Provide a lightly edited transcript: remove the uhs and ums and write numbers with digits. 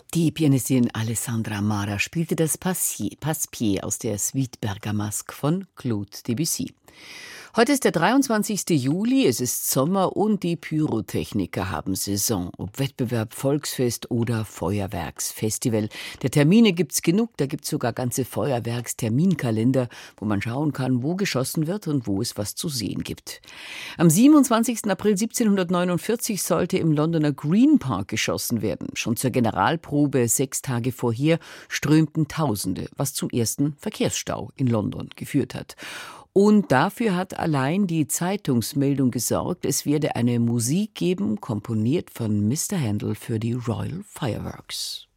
Die Pianistin Alessandra Amara spielte das Passepied aus der Suite Bergamasque von Claude Debussy. Heute ist der 23. Juli, es ist Sommer und die Pyrotechniker haben Saison. Ob Wettbewerb, Volksfest oder Feuerwerksfestival. Der Termine gibt's genug, da gibt's sogar ganze Feuerwerksterminkalender, wo man schauen kann, wo geschossen wird und wo es was zu sehen gibt. Am 27. April 1749 sollte im Londoner Green Park geschossen werden. Schon zur Generalprobe 6 Tage vorher strömten Tausende, was zum ersten Verkehrsstau in London geführt hat. Und dafür hat allein die Zeitungsmeldung gesorgt, es werde eine Musik geben, komponiert von Mr. Handel für die Royal Fireworks.